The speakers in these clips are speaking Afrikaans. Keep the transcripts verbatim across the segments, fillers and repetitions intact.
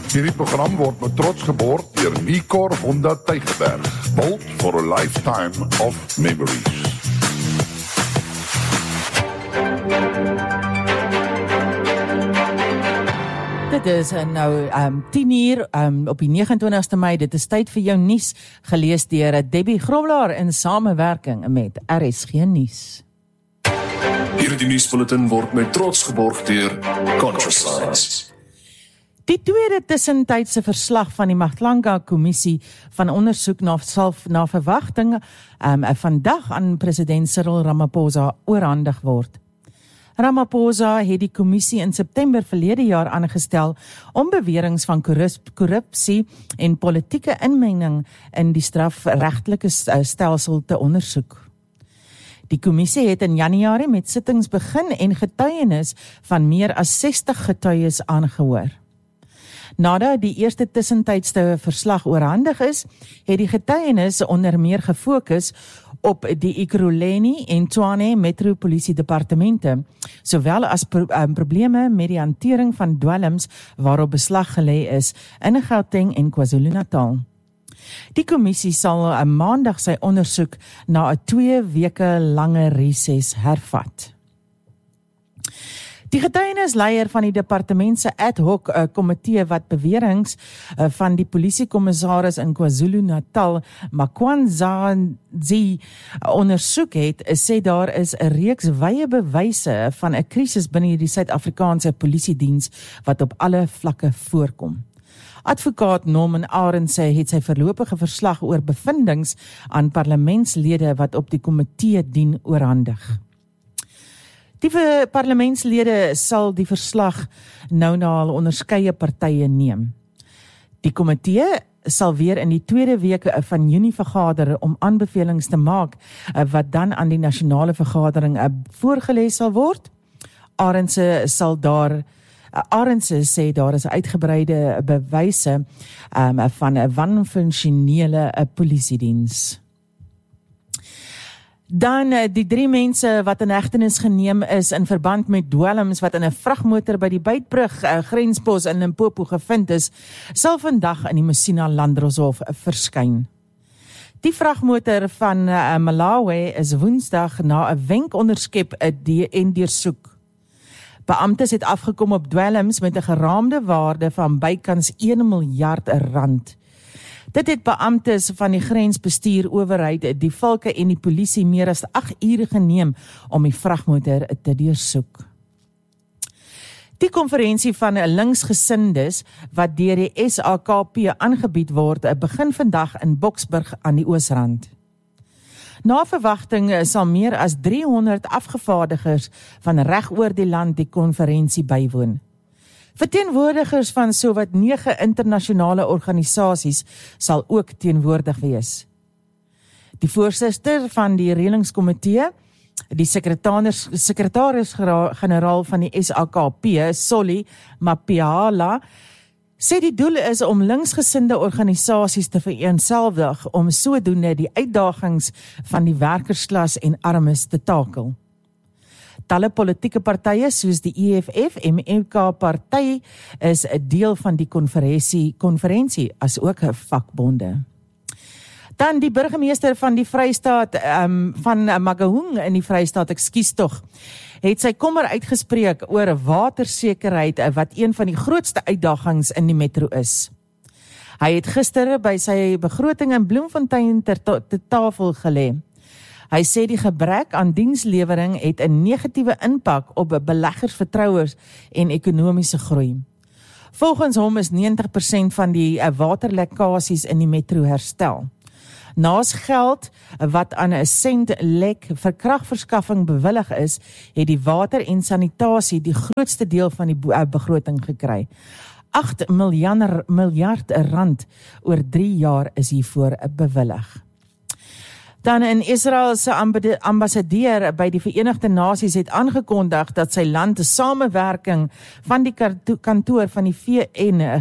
Hierdie program word met trots geborg deur Nicor Honda Tygerberg. Built for a lifetime of memories. Dit is nou um, tien uur um, op die nege en twintigste Mei. Dit is tyd vir jou nuus, gelees deur Debbie Grobelaar in samewerking met R S G Nuus. Hierdie nuusbulletin word met trots geborg deur ContraScience. Die tweede tussentydse verslag van die Matlanga-kommissie van ondersoek na, sal na verwagting um, vandag aan president Cyril Ramaphosa oorhandig word. Ramaphosa het die kommissie in September verlede jaar aangestel om beweringe van korrupsie en politieke inmenging in die strafregtelike stelsel te ondersoek. Die kommissie het in Januarie met sittings begin en getuienis van meer as sestig getuies aangehoor. Nadat die eerste tussentydse verslag oorhandig is, het die getuienis onder meer gefokus op die Ekurhuleni en Tshwane Metropolisie Departemente, sowel as pro um, probleme met die hantering van dwelms waarop beslag gelê is in Gauteng en KwaZulu-Natal. Die kommissie sal um, maandag sy ondersoek na 'n twee weke lange reses hervat. Die getuienisleier van die departement se ad hoc uh, komitee wat beweringe uh, van die polisiekommissaris in KwaZulu-Natal, Makwanzanzi, uh, ondersoek het, sê daar is 'n reeks wye bewyse van 'n krisis binne die Suid-Afrikaanse polisiediens wat op alle vlakke voorkom. Advokaat Norman Arendse het sy voorlopige verslag oor bevindings aan parlementslede wat op die komitee dien oorhandig. Die parlementslede sal die verslag nou na hulle onderskeie partye neem. Die komitee sal weer in die tweede week van Junie vergader om aanbevelings te maak wat dan aan die nasionale vergadering voorgelê sal word. Arendse sal daar Arendse sê daar is uitgebreide bewyse um, van 'n wanfunksionele polisiediens. Dan die drie mense wat in hegtenis geneem is in verband met dwelms wat in 'n vragmotor by die Beitbrug uh, grenspos in Limpopo gevind is, sal vandag in die Messina Landdroshof verskyn. Die vragmotor van uh, Malawi is Woensdag na 'n wenk onderskep en deursoek. Beamptes het afgekom op dwelms met 'n geraamde waarde van bykans een miljard rand. Dit het beamptes van die grensbestuur owerheid, die valke en die polisie meer as agt ure geneem om die vragmotor te deursoek. Die konferensie van linksgesindes wat deur die S A K P aangebied word, begin vandag in Boksburg aan die Oosrand. Na verwagting sal meer as driehonderd afgevaardigers van reg oor die land die konferensie bywoon. Verteenwoordigers van sowat nege internasionale organisasies sal ook teenwoordig wees. Die voorsitter van die reëlingskomitee, die sekretaris, sekretaris-generaal van die S A K P, Solly Mapiala, sê die doel is om linksgesinde organisasies te vereenselwig om sodoende die uitdagings van die werkersklas en armes te takel. Talle politieke partye soos die E F F en M K party is 'n deel van die konferensie, konferensie as ook vakbonde. Dan die burgemeester van die Vrystaat, um, van Mangaung in die Vrystaat, ekskuus tog, het sy kommer uitgespreek oor watersekerheid wat een van die grootste uitdagings in die metro is. Hy het gister by sy begroting in Bloemfontein ter ta te tafel gelê. Hy sê die gebrek aan dienslewering het 'n negatiewe impak op beleggersvertrouers en ekonomiese groei. Volgens hom is negentig persent van die waterlekkasies in die metro herstel. Naas geld wat aan 'n sent lek vir kragverskaffing bewillig is, het die water en sanitasie die grootste deel van die begroting gekry. agt miljard rand oor drie jaar is hiervoor bewillig. Dan in Israel se ambassadeur by die Verenigde Nasies het aangekondig dat sy land 'n samewerking van die kantoor van die V N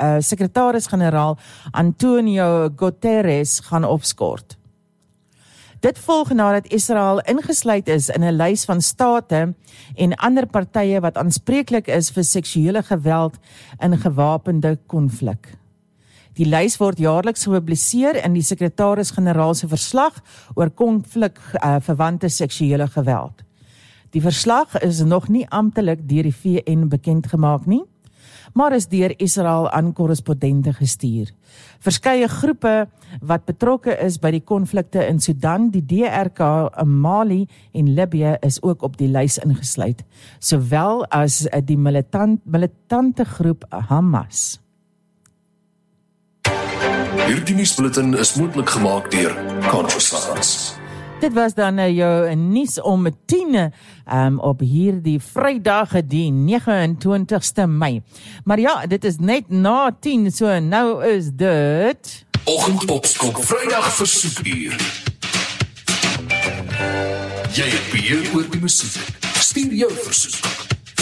staatssekretaris-generaal Antonio Guterres gaan opskort. Dit volg nadat Israel ingesluit is in 'n lys van state en ander partye wat aanspreeklik is vir seksuele geweld in gewapende konflik. Die lys word jaarliks gepubliseer in die sekretaris-generaal se verslag oor konflik uh, verwante seksuele geweld. Die verslag is nog nie amptelik deur die V N bekend gemaak nie, maar is deur Israel aan korrespondente gestuur. Verskeie groepe wat betrokke is by die konflikte in Sudan, die D R K, Mali en Libië is ook op die lys ingesluit, sowel as die militant, militante groep Hamas. Hierdie nuusbulletin is moontlik gemaak deur ContraScience. Dit was dan uh, jou nuus om tien um, op hierdie Vrydag die nege en twintigste Mei. Maar ja, dit is net na tien, so nou is dit Oggendopskop Vrydag versoekuur. Jy het beheer oor die musiek. Stuur jou versoek.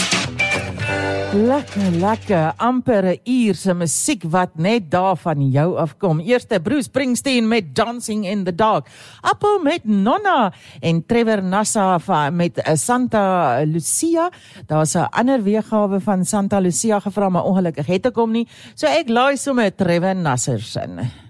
Lekker, lekker, amper 'n uur se musiek wat net daar van jou afkom. Eerste Bruce Springsteen met Dancing in the Dark, Apple met Nonna en Trevor Nassa met Santa Lucia. Daar's 'n ander weergawe van Santa Lucia gevra, maar ongelukkig het ek hom nie. So ek laai sommer Trevor Nassa se in.